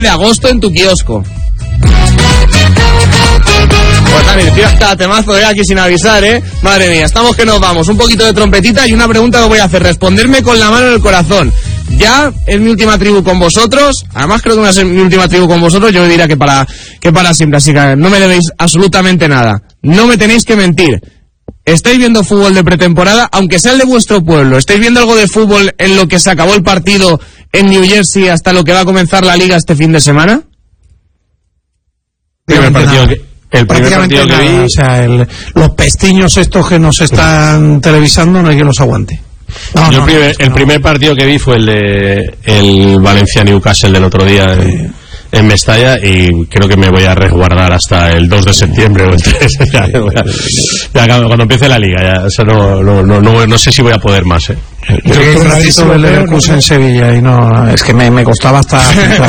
de agosto en tu kiosco. Pues también, tío, hasta temazo de aquí sin avisar, Madre mía, estamos que nos vamos. Un poquito de trompetita y una pregunta que voy a hacer. Responderme con la mano en el corazón. Ya es mi última tribu con vosotros. Además creo que va a ser mi última tribu con vosotros. Yo diría que para siempre. Así que no me debéis absolutamente nada. No me tenéis que mentir. ¿Estáis viendo fútbol de pretemporada? Aunque sea el de vuestro pueblo. ¿Estáis viendo algo de fútbol en lo que se acabó el partido en New Jersey hasta lo que va a comenzar la liga este fin de semana? El primer partido que vi, o sea, los pestiños estos que nos están televisando no hay que los aguante. El primer partido que vi fue el Valencia-Newcastle del otro día en Mestalla, y creo que me voy a resguardar hasta el 2 de septiembre o el 3. ya cuando empiece la liga, ya, o sea, no sé si voy a poder más. Yo vi un ratito el Leverkusen en Sevilla y no, es que me costaba hasta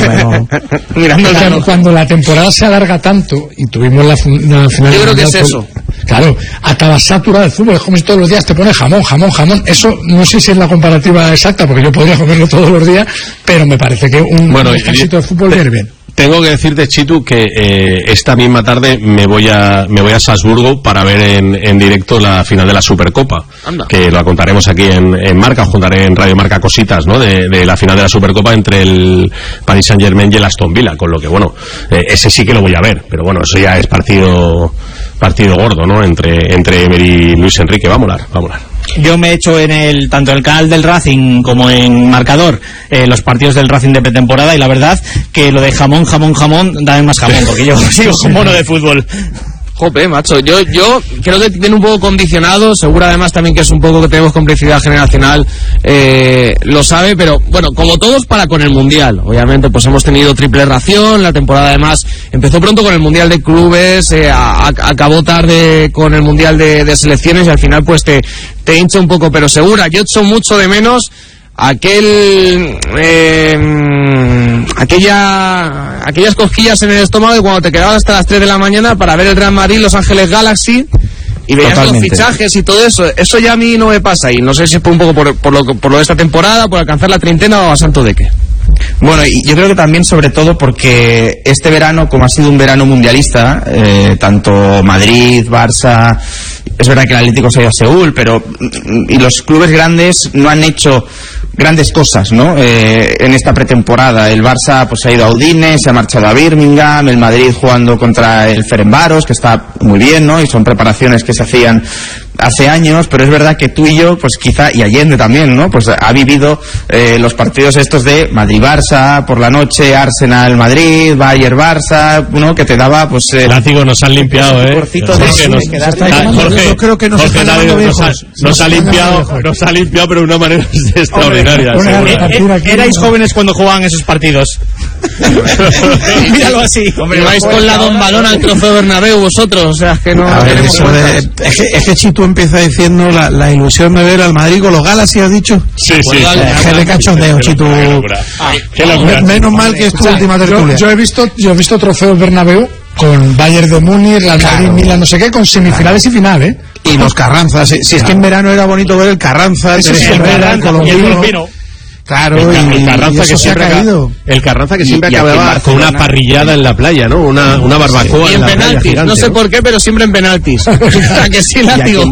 cuando la temporada se alarga tanto y tuvimos la final. Yo creo que es eso. Claro, acabas saturado de fútbol, es como si todos los días te pones jamón. Eso no sé si es la comparativa exacta, porque yo podría comerlo todos los días, pero me parece que un descansito de fútbol viene bien. Tengo que decirte, Chitu, que esta misma tarde me voy a Salzburgo para ver en directo la final de la Supercopa. Anda. Que la contaremos aquí en Marca, os contaré en Radio Marca cositas, ¿no? De la final de la Supercopa entre el Paris Saint-Germain y el Aston Villa, con lo que, bueno, ese sí que lo voy a ver, pero bueno, eso ya es partido gordo, ¿no? Entre Emery y Luis Enrique. Va a molar. Yo me he hecho tanto en el canal del Racing como en Marcador los partidos del Racing de pretemporada, y la verdad que lo de jamón, dame más jamón, porque yo sigo con mono de fútbol. Jope, macho, yo creo que tiene un poco condicionado, seguro además también que es un poco que tenemos complicidad generacional, lo sabe, pero bueno, como todos para con el Mundial, obviamente pues hemos tenido triple ración, la temporada además empezó pronto con el Mundial de Clubes, acabó tarde con el Mundial de Selecciones y al final pues te hincha un poco, pero segura, yo echo mucho de menos aquellas cosquillas en el estómago de cuando te quedabas hasta las 3 de la mañana para ver el Real Madrid, Los Ángeles Galaxy, y veías los fichajes y todo eso. Eso ya a mí no me pasa, y no sé si es un poco por lo de esta temporada, por alcanzar la treintena o a santo de qué. Bueno, y yo creo que también sobre todo porque este verano, como ha sido un verano mundialista, tanto Madrid, Barça, es verdad que el Atlético se ha ido a Seúl, pero y los clubes grandes no han hecho grandes cosas, ¿no? En esta pretemporada el Barça pues ha ido a Udine, se ha marchado a Birmingham, el Madrid jugando contra el Ferencváros, que está muy bien, ¿no? Y son preparaciones que se hacían hace años, pero es verdad que tú y yo, pues quizá, y Allende también, ¿no? Pues ha vivido los partidos estos de Madrid-Barça, por la noche, Arsenal-Madrid, Bayern-Barça, ¿no? Que te daba, pues... Látigo, nos han limpiado, Jorge, yo creo que nos está llamando viejos. Nos ha limpiado, pero de una manera extraordinaria. Erais jóvenes cuando jugaban esos partidos. Míralo así. Hombre, vais con la Don Balón al trofeo Bernabéu vosotros, o sea, es que no... A ver, es que Chitu empieza diciendo la ilusión de ver al Madrid con los Galaxy, ¿has dicho? Sí. Que de cachondeo, Chitu. Qué locura. Menos mal que es tu última tertulia. Yo he visto trofeos Bernabéu con Bayern de Múnich, Real Madrid, Milan, no sé qué, con semifinales y final, Y los Carranzas, si es que en verano era bonito ver el Carranza, el Herrera, el colombiano. Claro, el Carranza que siempre acababa con una parrillada en la playa, ¿no? Una barbacoa y en penaltis, gigante, no sé por qué, pero siempre en penaltis. O sea, que sí, Látigo.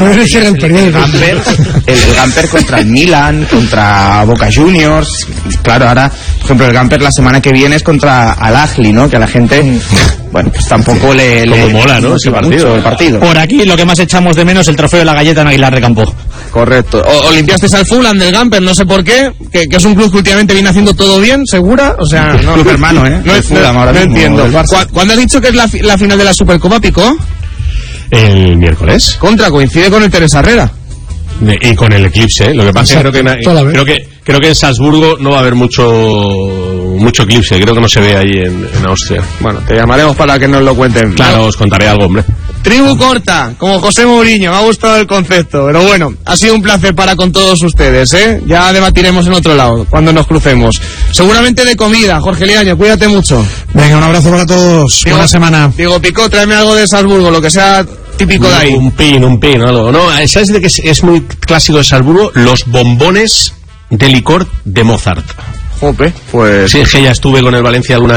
El Gamper contra el Milan, contra Boca Juniors. Claro, ahora, por ejemplo, el Gamper la semana que viene es contra Al-Ahly, ¿no? Que a la gente, bueno, pues tampoco le mola, ¿no? Ese partido. Por aquí lo que más echamos de menos es el trofeo de la galleta en Aguilar de Campo. Correcto. O limpiasteis al Fulham del Gamper, no sé por qué, que es un club que últimamente viene haciendo todo bien, ¿segura? O sea, no, club hermano, no entiendo. ¿Cuándo has dicho que es la final de la Supercopa, Pico? El miércoles. Coincide con el Teresa Herrera. Y con el eclipse, lo que pasa es que creo que en Salzburgo no va a haber mucho eclipse, creo que no se ve ahí en Austria. Bueno, te llamaremos para que nos lo cuenten. Claro, os contaré algo, hombre. Tribu corta, como José Mourinho, me ha gustado el concepto, pero bueno, ha sido un placer para con todos ustedes, ya debatiremos en otro lado, cuando nos crucemos. Seguramente de comida, Jorge Liaño, cuídate mucho. Venga, un abrazo para todos, buena semana. Digo, Pico, tráeme algo de Salzburgo, lo que sea típico de ahí. Un pin, algo. No, ¿sabes de qué es muy clásico de Salzburgo? Los bombones de licor de Mozart. Jope, pues... Sí, es que ya estuve con el Valencia alguna